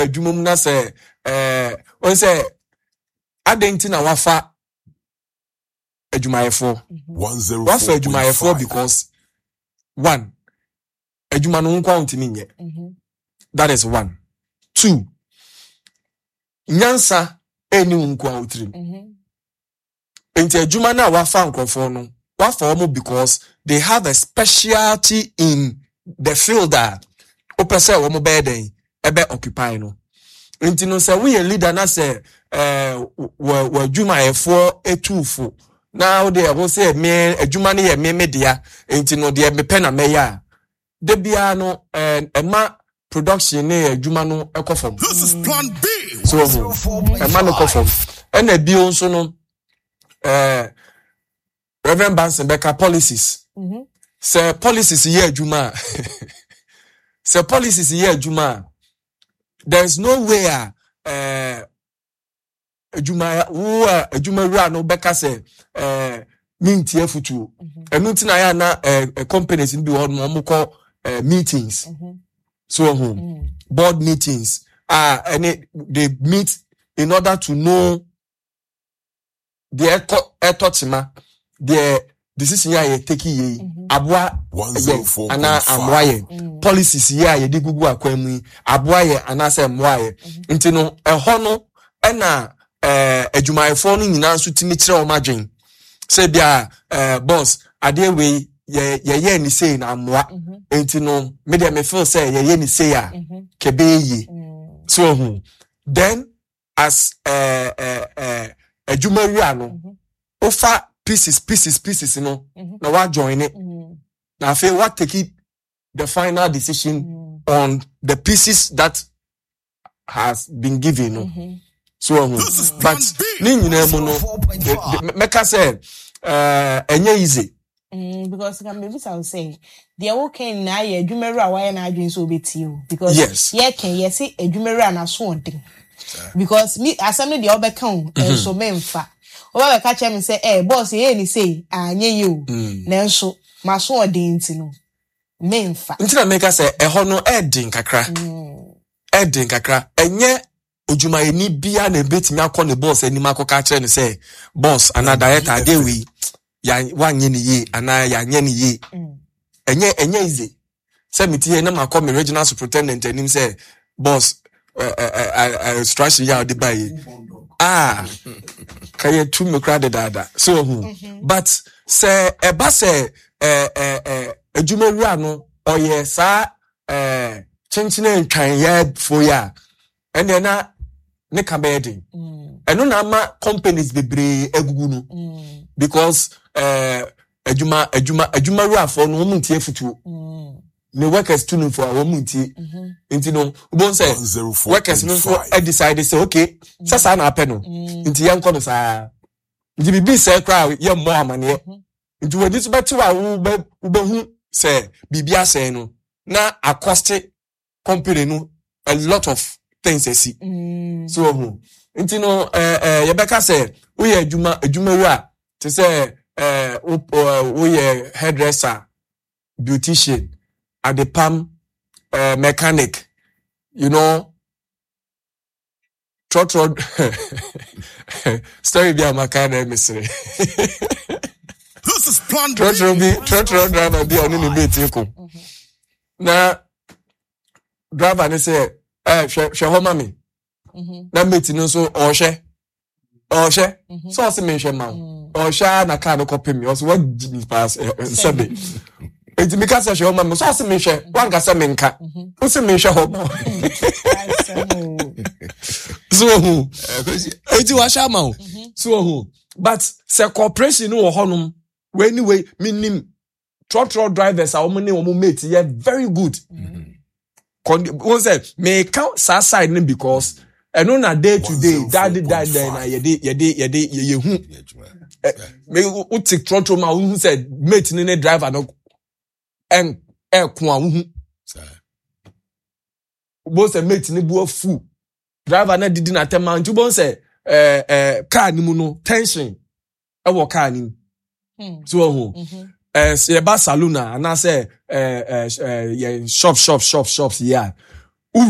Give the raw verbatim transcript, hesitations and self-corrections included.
adwuma mu na say eh on say adenti na wafa adwumayefo one zero four wafa adwumayefo because one adwuma no nkwa ntimi nye that is one two nyansa eni nkwa utrim enti adwuma na wafa nkrofo no wafa omo because they have a specialty in the field that opese omo be den ebe occupy no enti no say we a leader na say eh wa adwumayefo etufo now they will say me adwuma ne ye me media enti no de me pen na me ya de bia no eh ema production ne adwuma no ekofom this is plan B so ema no ekofom ena bi onso no eh Reverend Banson Becker policies mhm say policies ye adwuma say policies ye adwuma there's no way eh adwuma wo adwuma wura no Becker say eh minti afutu enu ntina ya na companies bi won mo call meetings so home board meetings ah and they meet in order to know the etotima the decision ya take ye aboa ana amwaye policies ya ye digugu akwanu aboa ye ana se mwaye nti no eho no na eh adwumayefo no nyina nso timi kire o madwen say bia eh boss ade we ye ye ni say na amwa nti no me dey me feel say ye ye ni say a kebe yi so hu then as eh eh eh adwumawi no ofa pieces pieces pieces no na wa join it na afi what take it the final decision on the pieces that has been given no so but ni nyina mu no meka say eh enye easy Mm, because can maybe I will say the okay na ye adwumaru a why na adwin so beti o because yes. ye can ye say adwumaru na so onten because me asem no the obeka o so memfa o ba ka chem say eh boss ye ni say anye you na nso maso odin nti no memfa nti na make say eho no edin kakra edin kakra enye odwumayeni bia na betimi akọ ne boss ani makoka kire ne say boss ana director dey we ya wanye ni ye ana ya nye ni ye enye enye ize say metie na makom regional superintendent anim say boss uh, uh, uh, strategy ya de buy ah kaye tu me crowd dada so mm-hmm. But say eba say eh eh adwumaru ano oye sa eh chinchine ntwan ya fo ya ene na ne ka bedin eno na ma companies bebre agugu no because eh adwuma adwuma adwumaru afọ no mu ntie futu ne workers tunu for our muntie nti no ubon say workers no so I decide say okay sasa na apẹ no nti yan kọ no sa nti bibi say kra ye mo amane nti we dis betu a wo be hu say bibia say no na acost company no a lot of things I see so nti no eh eh ye beka say we ye adwuma adwumaru a to say eh we ye hairdresser beautician at the palm uh, mechanic, you know, trot trot story be a mechanic mystery. This is plan trot trot be trot trot driver be on any bit eko. Na driver ne say eh hwe hwe ho mami. Na mate no so o hwe. O hwe. So say me hwe ma. O hwe na car no copy me. So what pass seven. Enti me ka say hwe ma me so ase me hwe wan ka say me nka o se me hwe ho so hu enti wa sha ma o so hu but say corporation no ho nom we anyway minim trot drivers are omni omo mate ye very good won say me count sa side no because eno na day to day that that na ye dey ye dey ye dey ye hu me o tik trot ma who said mate ni driver no en e ko awuhu bo se mate ni bu afu driver na didi na tema ntu bo se eh eh car ni mu no tension e wo car ni so ho eh se ba salon na na say eh eh shop shop shop shops yeah